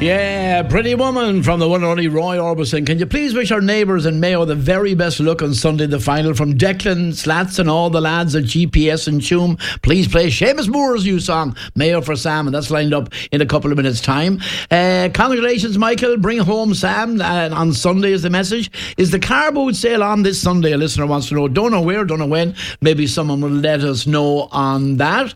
Yeah, Pretty Woman from the one and only Roy Orbison. Can you please wish our neighbours in Mayo the very best luck on Sunday, the final? From Declan, Slats and all the lads at GPS and Tuam. Please play Seamus Moore's new song, Mayo for Sam, and that's lined up in a couple of minutes' time. Congratulations, Michael. Bring home Sam on Sunday is the message. Is the car boot sale on this Sunday? A listener wants to know. Don't know where, don't know when. Maybe someone will let us know on that.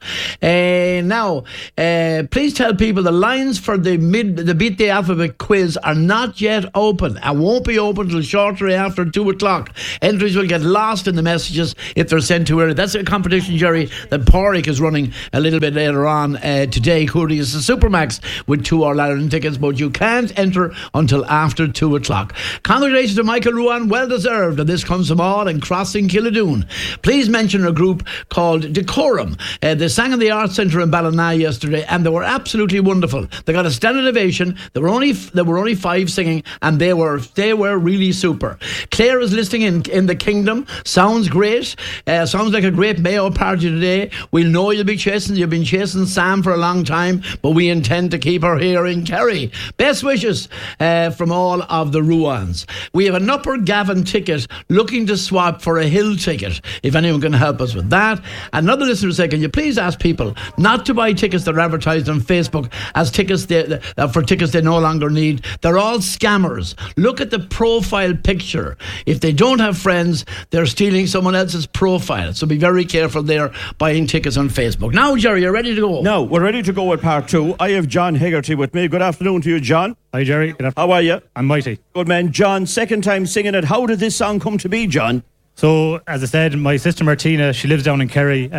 Now, please tell people the lines for the Beat the Alphabet quiz are not yet open and won't be open until shortly after 2 o'clock. Entries will get lost in the messages if they're sent too early. That's a competition, Jerry, that Porrick is running a little bit later on today. Courtesy is the Supermax with 2 All-Ireland tickets, but you can't enter until after 2 o'clock. Congratulations to Michael Ruan, well deserved, and this comes from all in Crossing Killadoon. Please mention a group called Decorum. They sang in the Arts Centre in Ballina yesterday, and they were absolutely wonderful. They got a standing ovation. There were only 5 singing, and they were really super. Claire is listening in the Kingdom. Sounds great. Sounds like a great Mayo party today. We'll know you've been chasing Sam for a long time, but we intend to keep her here in Kerry. Best wishes from all of the Ruans. We have an Upper Gavin ticket looking to swap for a Hill ticket, if anyone can help us with that. Another listener said, can you please ask people not to buy tickets that are advertised on Facebook as tickets for tickets they no longer need. They're all scammers. Look at the profile picture. If they don't have friends, they're stealing someone else's profile. So be very careful there buying tickets on Facebook. Now, Jerry, you're ready to go? No, we're ready to go with part 2. I have John Hegarty with me. Good afternoon to you, John. Hi, Jerry. Good afternoon. How are you? I'm mighty. Good man. John, second time singing it. How did this song come to be, John? So, as I said, my sister Martina, she lives down in Kerry.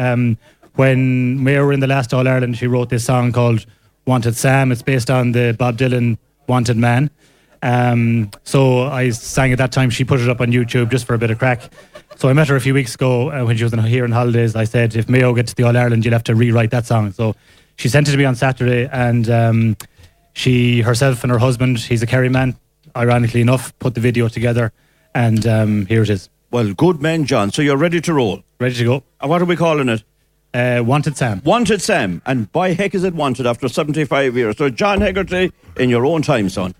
When Mayo were in the last All-Ireland, she wrote this song called Wanted Sam. It's based on the Bob Dylan Wanted Man. So I sang at that time. She put it up on YouTube just for a bit of crack. So I met her a few weeks ago when she was here on holidays. I said, if Mayo gets to the All-Ireland, you'll have to rewrite that song. So she sent it to me on Saturday, and she herself and her husband, he's a Kerry man, ironically enough, put the video together, and here it is. Well, good man, John. So you're ready to roll? Ready to go. What are we calling it? Wanted Sam. Wanted Sam. And by heck is it wanted after 75 years. So John Hegarty, in your own time, son.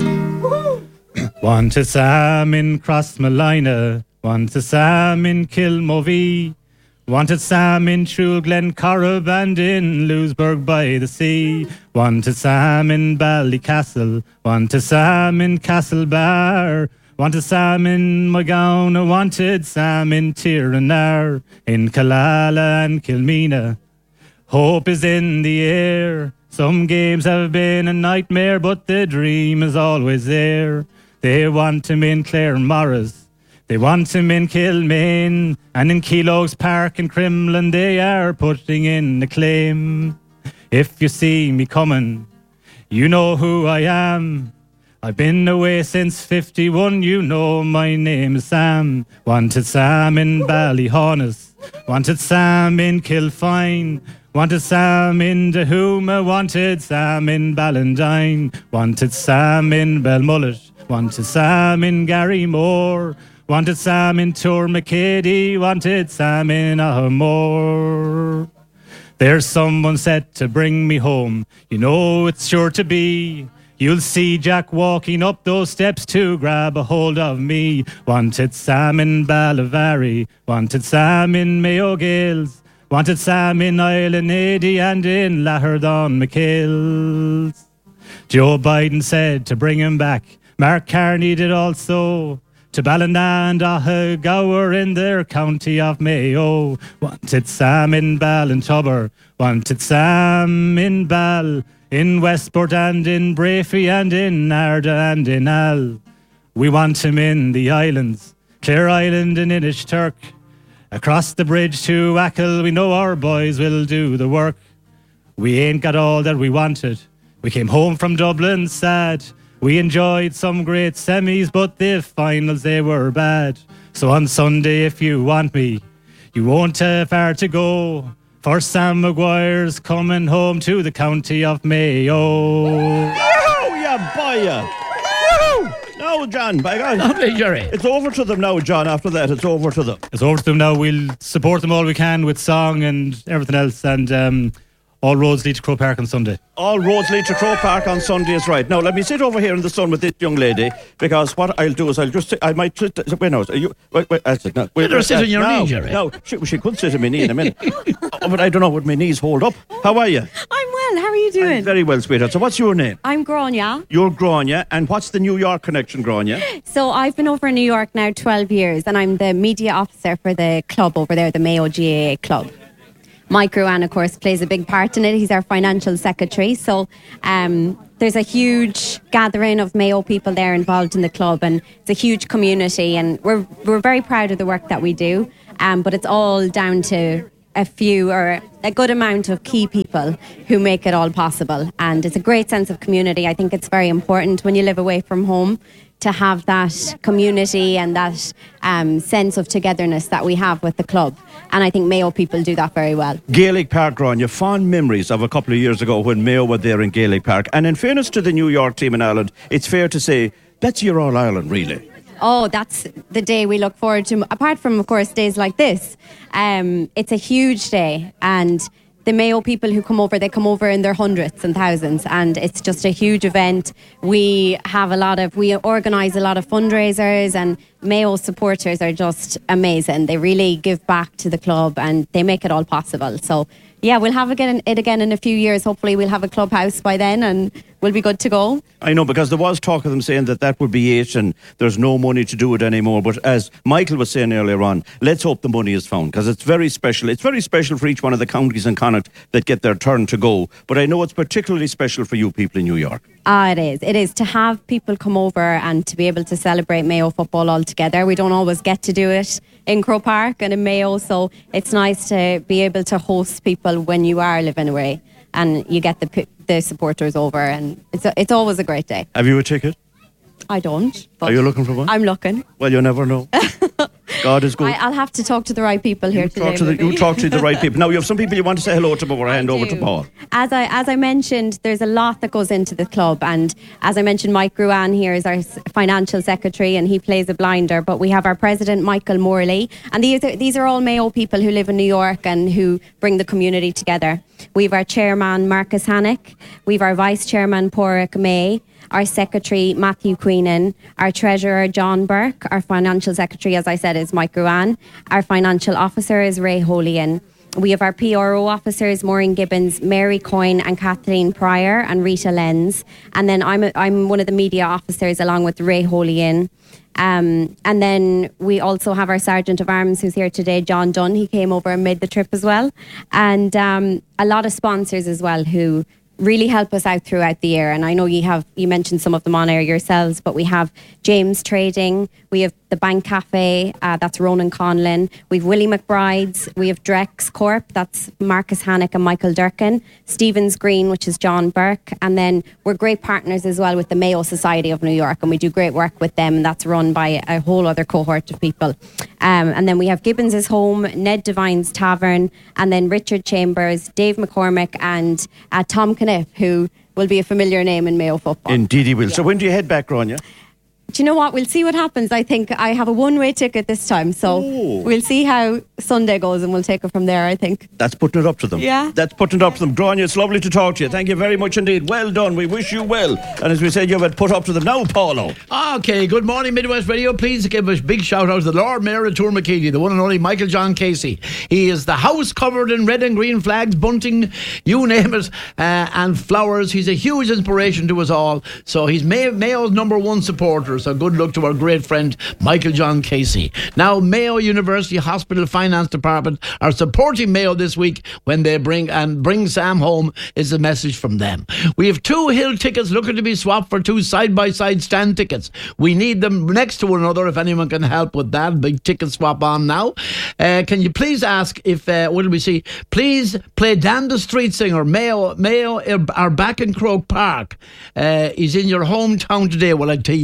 Wanted Sam in Crossmalina. Wanted Sam in Kilmovee. Wanted Sam in True Glencorrib and in Louisburg by the sea. Wanted Sam in Ballycastle. Wanted Sam in Castlebar. Wanted Sam in Magona, wanted Sam in Tiranaar, in Killala and Kilmina. Hope is in the air. Some games have been a nightmare, but the dream is always there. They want him in Claremorris. They want him in Kilmaine. And in Keelogs Park in Crimlin, they are putting in a claim. If you see me coming, you know who I am. I've been away since 51, you know my name is Sam. Wanted Sam in Ballyhaunis, wanted Sam in Kilfine, wanted Sam in Dahuma, wanted Sam in Ballandine, wanted Sam in Belmullet, wanted Sam in Garrymore, wanted Sam in Tourmakeady, wanted Sam in Ahamore. There's someone set to bring me home, you know it's sure to be. You'll see Jack walking up those steps to grab a hold of me. Wanted Sam in Ballavary, wanted Sam in Mayo Gales, wanted Sam in Islanady and in Laherdon McHills. Joe Biden said to bring him back. Mark Carney did also. To Ballina and Ahagower in their county of Mayo. Wanted Sam in Ballintubber, wanted Sam in Ball. In Westport and in Brafey and in Narda and in Al. We want him in the islands, Clare Island and Inishturk. Across the bridge to Achill, we know our boys will do the work. We ain't got all that we wanted. We came home from Dublin sad. We enjoyed some great semis, but the finals, they were bad. So on Sunday, if you want me, you won't have far to go. For Sam Maguire's coming home to the county of Mayo. Oh, yeah, boy, yeah. No, John, by God. Lovely, Jerry. It's over to them now, John. After that, it's over to them. It's over to them now. We'll support them all we can with song and everything else. And All roads lead to Croke Park on Sunday. All roads lead to Croke Park on Sunday is right. Now, let me sit over here in the sun with this young lady, because what I'll do is I might sit... Wait, no, that's it. No, wait, Better sit on your knee, Jerry. No, she could sit on my knee in a minute. But I don't know what my knees hold up. How are you? I'm well. How are you doing? I'm very well, sweetheart. So what's your name? I'm Grania. You're Grania. And what's the New York connection, Grania? So I've been over in New York now 12 years, and I'm the media officer for the club over there, the Mayo GAA club. Mike Ruan, of course, plays a big part in it. He's our financial secretary. So there's a huge gathering of Mayo people there involved in the club, and it's a huge community, and we're very proud of the work that we do. But it's all down to a few or a good amount of key people who make it all possible. And it's a great sense of community. I think it's very important when you live away from home to have that community and that sense of togetherness that we have with the club. And I think Mayo people do that very well. Gaelic Park, Grania, fond memories of a couple of years ago when Mayo were there in Gaelic Park. And in fairness to the New York team in Ireland, it's fair to say that's your All-Ireland, really. Oh, that's the day we look forward to. Apart from, of course, days like this, it's a huge day. And the Mayo people who come over, they come over in their hundreds and thousands, and it's just a huge event. We organise a lot of fundraisers, and Mayo supporters are just amazing. They really give back to the club and they make it all possible. So yeah, we'll have it again in a few years. Hopefully we'll have a clubhouse by then and we'll be good to go. I know, because there was talk of them saying that would be it and there's no money to do it anymore. But as Michael was saying earlier on, let's hope the money is found, because it's very special. It's very special for each one of the counties in Connacht that get their turn to go. But I know it's particularly special for you people in New York. It is. It is to have people come over and to be able to celebrate Mayo football all together. We don't always get to do it in Croke Park and in Mayo, so it's nice to be able to host people when you are living away and you get the supporters over, and it's always a great day. Have you a ticket? I don't. Are you looking for one? I'm looking. Well, you never know. God is good. I'll have to talk to the right people here today. You talk to the right people. Now, you have some people you want to say hello to before I hand over to Paul. As I mentioned, there's a lot that goes into the club, and as I mentioned, Mike Ruan here is our financial secretary, and he plays a blinder. But we have our president, Michael Morley, and these are all Mayo people who live in New York and who bring the community together. We have our chairman, Marcus Hannock. We have our vice chairman, Porrick May. Our secretary, Matthew Queenan, our treasurer, John Burke, our financial secretary, as I said, is Mike Ruan, our financial officer is Ray Holian. We have our PRO officers, Maureen Gibbons, Mary Coyne and Kathleen Pryor and Rita Lenz. And then I'm one of the media officers along with Ray Holian. And then we also have our Sergeant of Arms who's here today, John Dunn. He came over and made the trip as well. And a lot of sponsors as well who really help us out throughout the year. And I know you mentioned some of them on air yourselves, but we have James Trading, we have the Bank Cafe, that's Ronan Conlon, we have Willie McBride's, we have Drex Corp, that's Marcus Hannock and Michael Durkin, Stevens Green, which is John Burke, and then we're great partners as well with the Mayo Society of New York, and we do great work with them, and that's run by a whole other cohort of people. And then we have Gibbons' Home, Ned Devine's Tavern, and then Richard Chambers, Dave McCormick, and Tom Kniff, who will be a familiar name in Mayo football. Indeed he will. Yeah. So when do you head back, Grania? Do you know what? We'll see what happens. I think I have a one-way ticket this time, so we'll see how Sunday goes and we'll take it from there, I think. That's putting it up to them. Yeah. That's putting it up to them. Grania, it's lovely to talk to you. Thank you very much indeed. Well done. We wish you well. And as we said, you have it put up to them now, Paulo. Okay, good morning, Midwest Radio. Please give a big shout out to the Lord Mayor of Tourmakeely, the one and only Michael John Casey. He is the house covered in red and green flags, bunting, you name it, and flowers. He's a huge inspiration to us all. So he's Mayo's #1 supporter. So good luck to our great friend Michael John Casey. Now, Mayo University Hospital Finance Department are supporting Mayo this week when they bring Sam home is the message from them. We have 2 hill tickets looking to be swapped for 2 side-by-side stand tickets. We need them next to one another if anyone can help with that. Big ticket swap on now. Can you please ask if, what do we see? Please play Dan the Street Singer. Mayo are back in Croke Park. He's in your hometown today. Well, I tell you, he is, right?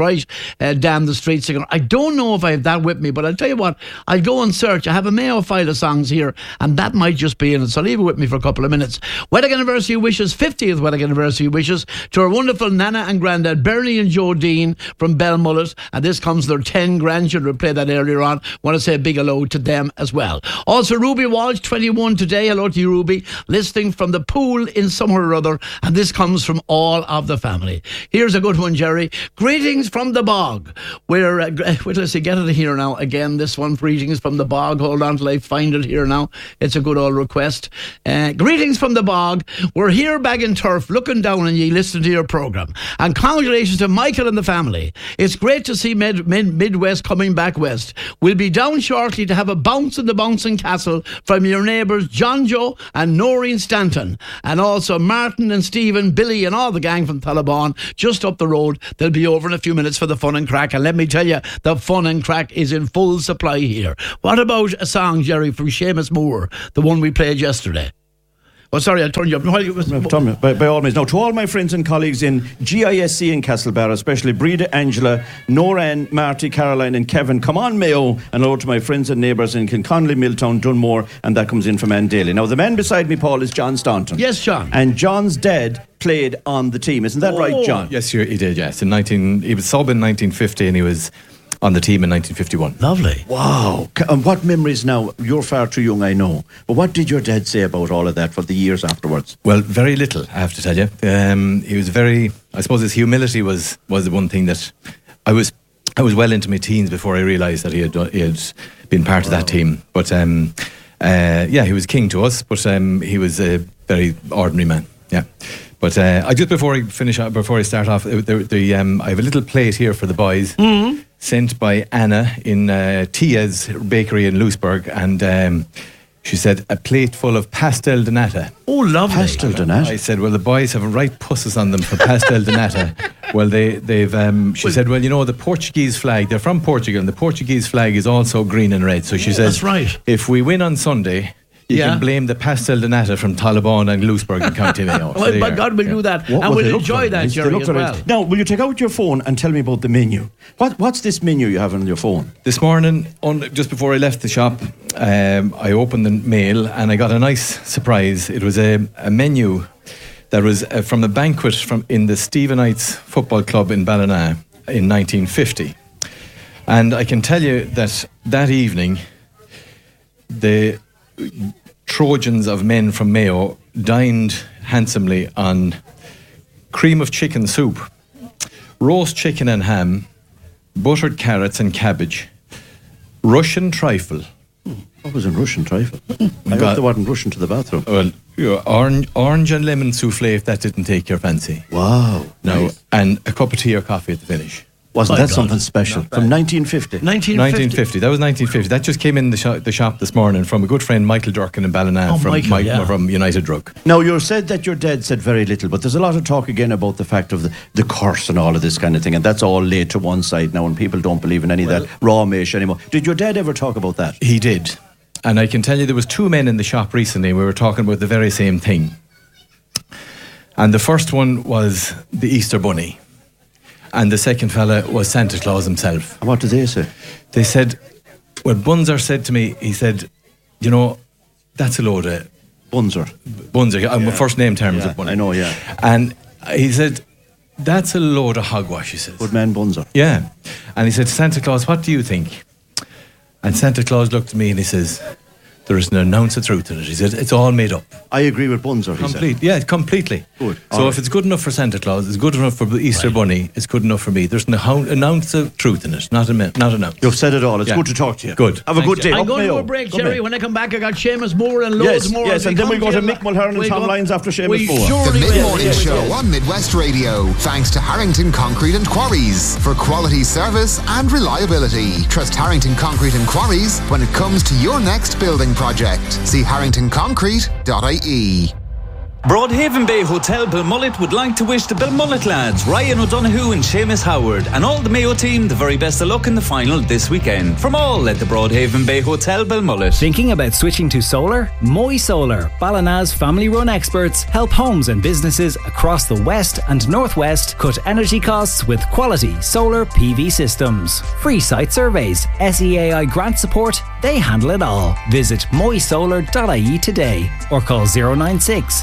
right down the street singing. I don't know if I have that with me, but I'll tell you what, I'll go and search. I have a Mayo file of songs here, and that might just be in it, so leave it with me for a couple of minutes. Wedding anniversary wishes, 50th wedding anniversary wishes to our wonderful Nana and Grandad Bernie and Joe Dean from Belmullet, and this comes their 10 grandchildren. We played that earlier on. Want to say a big hello to them as well. Also, Ruby Walsh, 21 today. Hello to you, Ruby, listening from the pool in somewhere or other, and this comes from all of the family. Here's a good one, Jerry. Greetings from the bog. We're wait till I see, get it here now. Again, this one, greetings from the bog. Hold on till I find it here now. It's a good old request. Greetings from the bog. We're here bagging turf, looking down on ye, listening to your programme. And congratulations to Michael and the family. It's great to see Midwest coming back west. We'll be down shortly to have a bounce in the bouncing castle from your neighbours John Joe and Noreen Stanton, and also Martin and Stephen, Billy and all the gang from Taliban just up the road. They'll be over in a few minutes for the fun and crack, and let me tell you, the fun and crack is in full supply here. What about a song, Jerry, from Seamus Moore, the one we played yesterday? Oh, sorry, I'll turn you up. By all means. Now, to all my friends and colleagues in GISC in Castlebar, especially Breda, Angela, Noran, Marty, Caroline and Kevin, come on Mayo, and hello to my friends and neighbours in Kinconley, Milltown, Dunmore, and that comes in from Ann Daly. Now, the man beside me, Paul, is John Staunton. Yes, John. And John's dad played on the team. Isn't that right, John? Yes, he did, yes. He was sub in 1950 and he was on the team in 1951. Lovely. Wow. And what memories now? You're far too young, I know. But what did your dad say about all of that for the years afterwards? Well, very little, I have to tell you. He was very, I suppose his humility was the one thing that I was well into my teens before I realised that he had been part of that team. But he was king to us, but he was a very ordinary man. Yeah. But I just before I start off, I have a little plate here for the boys. Mm-hmm. Sent by Anna in Tia's bakery in Louisburg, and she said a plate full of pastel de nata. Oh, lovely. Pastel de nata. I said, well, the boys have right pusses on them for pastel de nata. Well, she said, well, you know, the Portuguese flag, they're from Portugal, and the Portuguese flag is also green and red. So she says, that's right. If we win on Sunday, you can blame the pastel de nata from Taliban and Louisburg in County Mayo. Well, by God, we'll do that. And we'll enjoy that, Jerry, as well. Now, will you take out your phone and tell me about the menu? What's this menu you have on your phone? This morning, just before I left the shop, I opened the mail and I got a nice surprise. It was a menu that was from the banquet in the Stephenites Football Club in Ballina in 1950. And I can tell you that evening, the Trojans of men from Mayo dined handsomely on cream of chicken soup, roast chicken and ham, buttered carrots and cabbage, Russian trifle. What was in Russian trifle? I hope they weren't rushing to the bathroom. Well, orange and lemon souffle if that didn't take your fancy. Wow. No, nice. And a cup of tea or coffee at the finish. Wasn't that something special? From 1950? 1950. That was 1950. That just came in the shop this morning from a good friend, Michael Durkin in Ballina, from United Drug. Now, you said that your dad said very little, but there's a lot of talk again about the fact of the curse and all of this kind of thing, and that's all laid to one side now, and people don't believe in any of that raw mesh anymore. Did your dad ever talk about that? He did. And I can tell you there was two men in the shop recently, we were talking about the very same thing. And the first one was the Easter Bunny. And the second fella was Santa Claus himself. And what did they say? They said, well, Bunzer said to me, he said, you know, that's a load of... Bunzer, I'm first name terms of Bunny. I know, yeah. And he said, that's a load of hogwash, he says. Good man, Bunzer. Yeah. And he said, Santa Claus, what do you think? And Santa Claus looked at me and he says, there isn't an ounce of truth in it. He said, it's all made up. I agree with Bunzer, he said. Yeah, completely. Good. So if it's good enough for Santa Claus, it's good enough for the Easter Bunny, it's good enough for me. There's an ounce of truth in it, not an ounce. You've said it all. It's good to talk to you. Good. Have a good day. I'm going to a break, Jerry. When I come back, I got Seamus Moore and loads more. Yes, and then we go to Mick Mulhern and Tom Lyons after Seamus Moore. The Mid-Morning Show on Midwest Radio. Thanks to Harrington Concrete and Quarries for quality service and reliability. Trust Harrington Concrete and Quarries when it comes to your next building project. See harringtonconcrete.ie. Broadhaven Bay Hotel Belmullet would like to wish the Belmullet lads, Ryan O'Donoghue and Seamus Howard, and all the Mayo team the very best of luck in the final this weekend. From all at the Broadhaven Bay Hotel Belmullet. Thinking about switching to solar? Moy Solar, Ballina's family-run experts, help homes and businesses across the west and northwest cut energy costs with quality solar PV systems. Free site surveys, SEAI grant support, they handle it all. Visit moysolar.ie today or call 096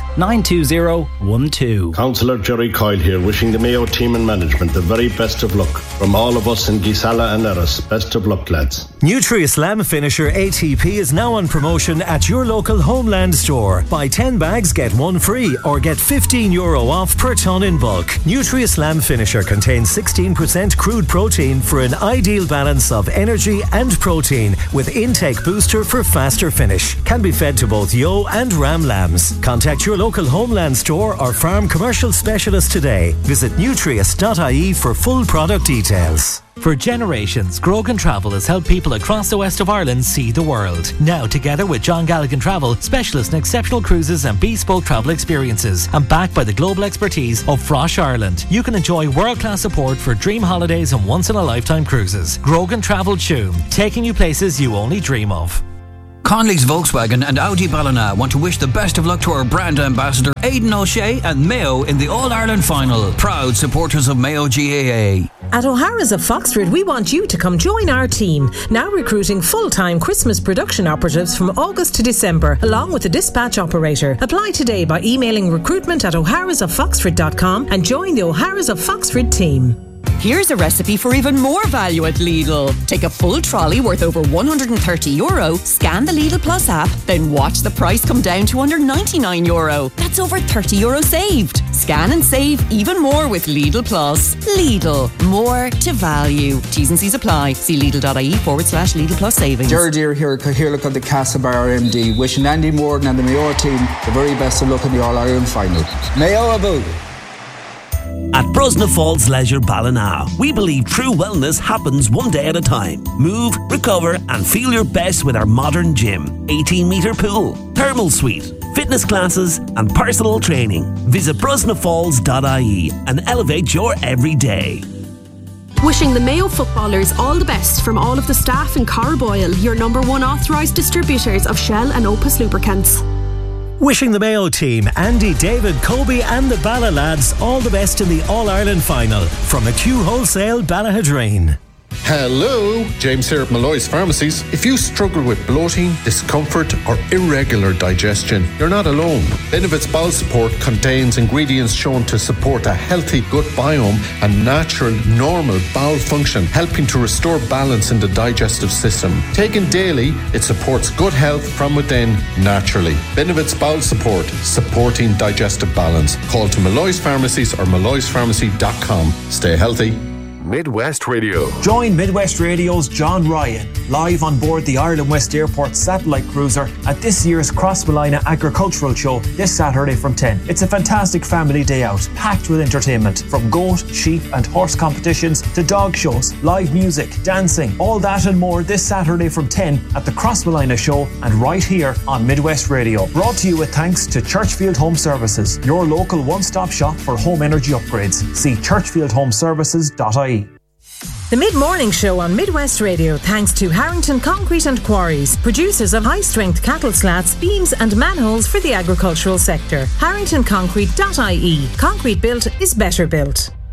92012. Councillor Jerry Coyle here, wishing the Mayo team and management the very best of luck. From all of us in Gisala and Erris, best of luck, lads. Nutri-Slam Finisher ATP is now on promotion at your local Homeland store. Buy 10 bags, get 1 free, or get €15 off per tonne in bulk. Nutri-Slam Finisher contains 16% crude protein for an ideal balance of energy and protein, with intake booster for faster finish. Can be fed to both ewe and ram lambs. Contact your local Homeland store or farm commercial specialist today. Visit nutrius.ie for full product details. For generations, Grogan Travel has helped people across the west of Ireland see the world. Now, together with John Galligan Travel, specialists in exceptional cruises and bespoke travel experiences, and backed by the global expertise of Frosh Ireland, you can enjoy world-class support for dream holidays and once-in-a-lifetime cruises. Grogan Travel Tuam, taking you places you only dream of. Conley's Volkswagen and Audi Ballina want to wish the best of luck to our brand ambassador Aidan O'Shea and Mayo in the All-Ireland final. Proud supporters of Mayo GAA. At O'Hara's of Foxford, we want you to come join our team. Now recruiting full-time Christmas production operatives from August to December, along with a dispatch operator. Apply today by emailing recruitment@oharasoffoxford.com and join the O'Hara's of Foxford team. Here's a recipe for even more value at Lidl. Take a full trolley worth over €130, scan the Lidl Plus app, then watch the price come down to under €99. That's over €30 saved. Scan and save even more with Lidl Plus. Lidl, more to value. T's and C's apply. See lidl.ie/Lidl Plus savings. George here, Cahirlock of the Castlebar MD, wishing Andy Morden and the Mayo team the very best of luck in the All-Ireland final. Mayo about. At Brosna Falls Leisure Ballina, we believe true wellness happens one day at a time. Move, recover and feel your best with our modern gym, 18-metre pool, thermal suite, fitness classes and personal training. Visit brosnafalls.ie and elevate your everyday. Wishing the Mayo footballers all the best from all of the staff in Carboyle, your #1 authorised distributors of Shell and Opus lubricants. Wishing the Mayo team, Andy, David, Kobe and the Balla lads all the best in the All-Ireland final. From McHugh Wholesale, Ballahadrine. Hello, James here at Malloy's Pharmacies. If you struggle with bloating, discomfort or irregular digestion, you're not alone. Benevit's Bowel Support contains ingredients shown to support a healthy gut biome and natural, normal bowel function, helping to restore balance in the digestive system. Taken daily, it supports good health from within naturally. Benevit's Bowel Support, supporting digestive balance. Call to Malloy's Pharmacies or malloyspharmacy.com. Stay healthy. Midwest Radio. Join Midwest Radio's John Ryan live on board the Ireland West Airport satellite cruiser at this year's Crossmolina Agricultural Show this Saturday from 10. It's a fantastic family day out, packed with entertainment, from goat, sheep and horse competitions to dog shows, live music, dancing, all that and more this Saturday from 10 at the Crossmolina Show and right here on Midwest Radio. Brought to you with thanks to Churchfield Home Services, your local one-stop shop for home energy upgrades. See churchfieldhomeservices.ie. The Mid-Morning Show on Midwest Radio thanks to Harrington Concrete and Quarries, producers of high-strength cattle slats, beams and manholes for the agricultural sector. harringtonconcrete.ie. Concrete built is better built.